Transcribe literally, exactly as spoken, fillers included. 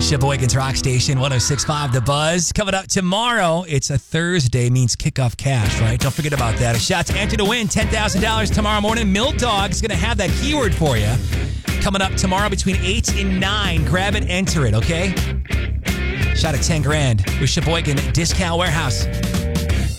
Sheboygan's Rock Station, one oh six point five The Buzz. Coming up tomorrow, it's a Thursday, means kickoff cash, right? Don't forget about that. A shot to enter to win ten thousand dollars tomorrow morning. Milk Dog's going to have that keyword for you. Coming up tomorrow between eight and nine. Grab it, enter it, okay? Shot at ten grand with Sheboygan Discount Warehouse.